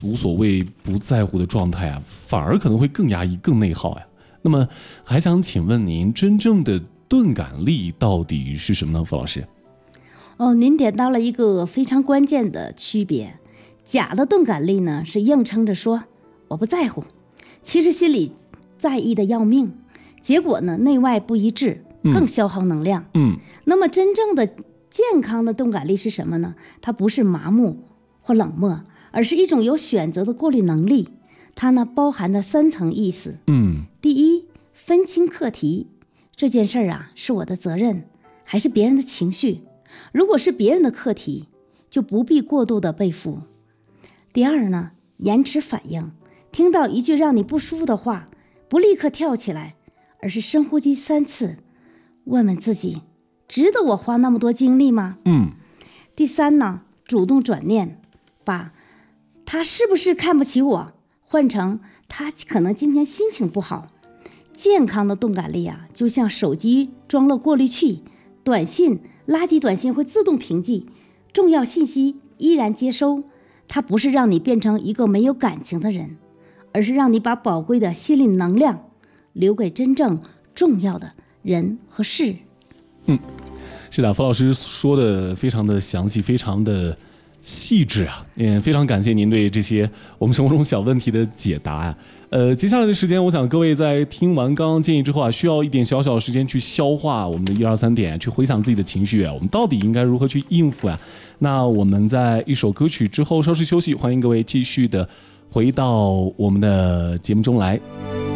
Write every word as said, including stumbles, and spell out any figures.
无所谓、不在乎的状态啊，反而可能会更压抑、更内耗呀。那么，还想请问您，真正的钝感力到底是什么呢，付老师？ 哦，您点到了一个非常关键的区别。假的钝感力呢，是硬撑着说我不在乎，其实心里在意的要命，结果呢内外不一致，更消耗能量。 嗯， 那么真正的健康的钝感力是什么呢？它不是麻木或冷漠，而是一种有选择的过滤能力。它呢包含了三层意思。 嗯， 第一，分清课题，这件事儿啊是我的责任还是别人的情绪？如果是别人的课题，就不必过度的背负。第二呢，延迟反应，听到一句让你不舒服的话，不立刻跳起来，而是深呼吸三次，问问自己，值得我花那么多精力吗？ 嗯。 第三呢，主动转念，把他是不是看不起我换成他可能今天心情不好。健康的钝感力啊，就像手机装了过滤器，短信、垃圾短信会自动屏蔽，重要信息依然接收。它不是让你变成一个没有感情的人，而是让你把宝贵的心理能量留给真正重要的人和事。 嗯，是的，付老师说的非常的详细，非常的细致啊，也非常感谢您对这些我们生活中小问题的解答啊。呃，接下来的时间，我想各位在听完刚刚建议之后啊，需要一点小小的时间去消化我们的一二三点，去回想自己的情绪啊，我们到底应该如何去应付啊？那我们在一首歌曲之后稍事休息，欢迎各位继续的回到我们的节目中来。